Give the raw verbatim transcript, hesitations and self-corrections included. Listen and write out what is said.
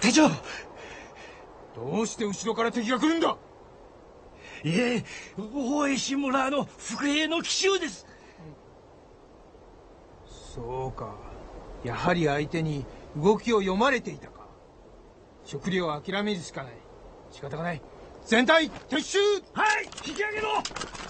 隊長。 どうして後ろから敵が来るんだ。 いえ、大石村の伏兵の奇襲です。 そうか、やはり相手に動きを読まれていたか。食料を諦めるしかない。仕方がない。全体撤収。 はい、引き上げろ。